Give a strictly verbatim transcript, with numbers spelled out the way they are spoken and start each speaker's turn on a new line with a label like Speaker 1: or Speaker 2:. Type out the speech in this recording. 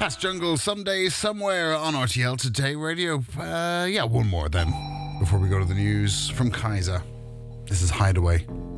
Speaker 1: Past Jungle, Someday, Somewhere on R T L Today Radio. Uh, yeah, one more then, before we go to the news from Kaiser. This is Hideaway.